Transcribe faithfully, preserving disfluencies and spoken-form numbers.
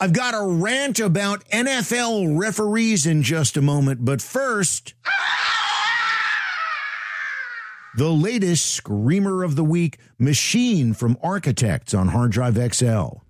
I've got a rant about N F L referees in just a moment, but first, the latest screamer of the week, Machine from Architects on Hard Drive X L.